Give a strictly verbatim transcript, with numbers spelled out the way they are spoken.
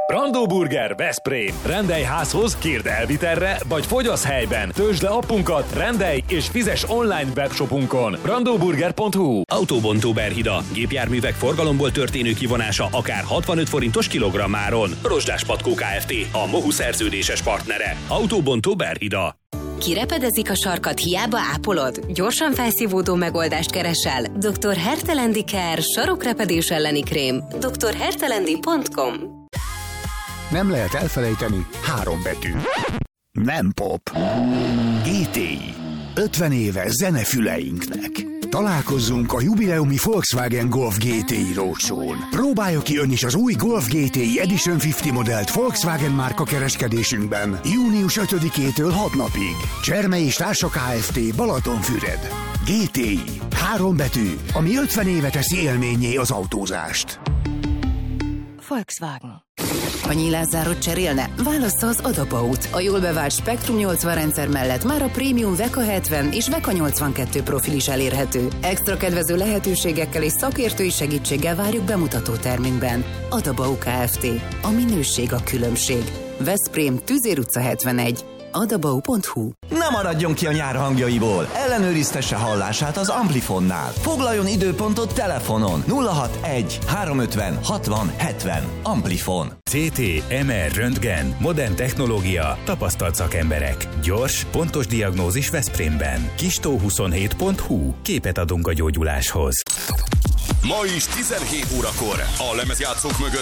Brandó Burger Veszprém. Rendelj házhoz, kérd elvitelre, vagy fogyasz helyben. Töltsd le appunkat, rendelj és fizes online webshopunkon. brandó burger pont hu. Autóbontó Berhida. Gépjárművek forgalomból történő kivonása akár hatvanöt forintos kilogrammáron. Rozsdás Patkó Kft. A Mohu szerződéses partnere. Autóbontó Berhida. Kirepedezik a sarkad, hiába ápolod? Gyorsan felszívódó megoldást keresel? doktor Hertelendi Care sarokrepedés elleni krém. doktor hertelendi pont com. Nem lehet elfelejteni három betű. Nem pop. gé té i. ötven éve zenefüleinknek. Találkozzunk a jubileumi Volkswagen Golf gé té i Roadshow-n. Próbálja ki ön is az új Golf gé té i Edition ötven modellt Volkswagen márka kereskedésünkben. június ötödikétől hat napig. Csermely és Társa Kft. Balatonfüred. gé té i. Három betű, ami ötven éve teszi élménnyé az autózást. Volkswagen. A nyílászárót cserélne? Válassza az Adabaut. A jól bevált Spektrum nyolcvan rendszer mellett már a prémium Veka hetven és Veka nyolcvankettő profil is elérhető. Extra kedvező lehetőségekkel és szakértői segítséggel várjuk bemutató termünkben. Adabau Kft. A minőség a különbség. Veszprém, Tüzér utca hetvenegy. adabau pont hu. Ne maradjon ki a nyár hangjaiból! Ellenőriztesse hallását az Amplifonnál. Foglaljon időpontot telefonon nulla hatvanegy háromszázötven hatvan hetven. Amplifon. cé té, em er, röntgen, modern technológia, tapasztalt szakemberek. Gyors, pontos diagnózis Veszprémben. kistó huszonhét pont hu. Képet adunk a gyógyuláshoz. Ma is tizenhét órakor a lemezjátszók mögött